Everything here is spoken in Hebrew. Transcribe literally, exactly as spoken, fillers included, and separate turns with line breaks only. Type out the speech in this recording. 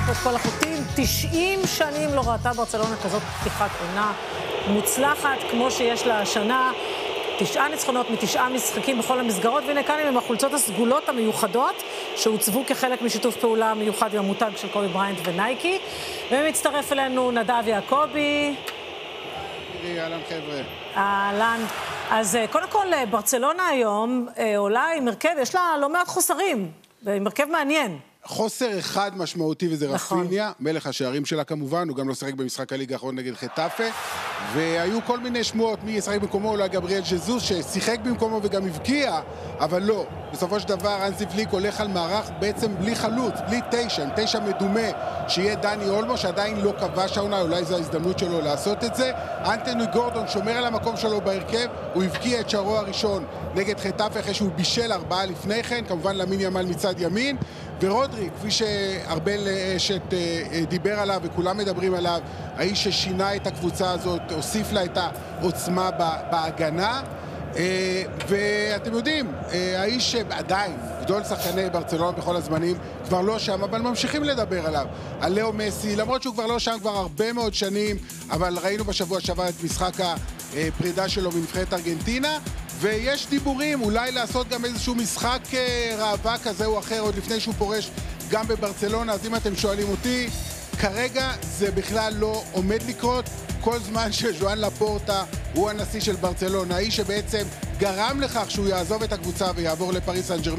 פה כל החוטים. תשעים שנים לא ראתה ברצלונה כזאת פתיחת עונה מוצלחת כמו שיש לה השנה. תשעה ניצחונות מתשעה משחקים בכל המסגרות, והנה כאן עם החולצות הסגולות המיוחדות שהוצבו כחלק משיתוף פעולה מיוחד עם המותג של קובי בריינט ונייקי. ומצטרף אלינו נדב יעקבי.
אהלן חבר'ה.
אהלן. אז קודם כל, ברצלונה היום עולה עם הרכב, יש לה לא מעט חוסרים, עם הרכב מעניין.
חוסר אחד משמעותי וזה
נכון.
רפיניה, מלך השערים שלה כמובן, הוא גם לא שחק במשחק הליגה האחרון נגד חטאפה, והיו כל מיני שמועות מי ישחק במקומו, אולי גבריאל ז'זוס ששיחק במקומו וגם הבקיע, אבל לא. בסופו של דבר אנסי פליק הולך על מערך בעצם בלי חלוץ, בלי תשע, תשע מדומה, שיהיה דני אולמו שעדיין לא כבש העונה, אולי זו ההזדמנות שלו לעשות את זה. אנטוני גורדון שומר על המקום שלו בהרכב, הוא הבקיע את שערו הראשון נגד חטאפה אחרי שהוא בישל ארבעה לפני כן, כמובן למין ימל מצד ימין, ורודרי, כפי שארבל אשת דיבר עליו וכולם מדברים עליו, האיש ששינה את הקבוצה הזאת, הוסיף לה את העוצמה בהגנה, ואתם יודעים, האיש שעדיין גדול שחקני ברצלונה בכל הזמנים כבר לא שם, אבל ממשיכים לדבר עליו, על לאו מסי, למרות שהוא כבר לא שם כבר הרבה מאוד שנים, אבל ראינו בשבוע שעבר את משחק הפרידה שלו מנבחרת ארגנטינה, ויש דיבורים אולי לעשות גם איזשהו משחק ראווה כזה או אחר עוד לפני שהוא פורש גם בברצלונה. אז אם אתם שואלים אותי, כרגע זה בכלל לא עומד לקרות, כל זמן שז'ואן לפורטה הוא הנשיא של ברצלונה, האיש שבעצם גרם לכך שהוא יעזוב את הקבוצה ויעבור לפריס סן ז'רמן.